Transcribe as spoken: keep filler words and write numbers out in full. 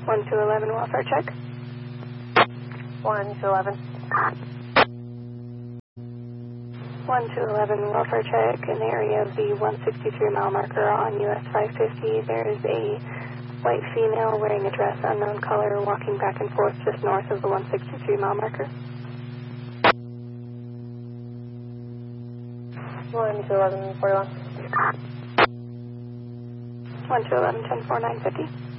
one two eleven, welfare check. one two eleven. one two eleven, welfare check in the area of the one sixty-three mile marker on U S five fifty. There is a white female wearing a dress, unknown color, walking back and forth just north of the one sixty-three mile marker. one two eleven, forty-one. one two eleven, ten four, nine fifty.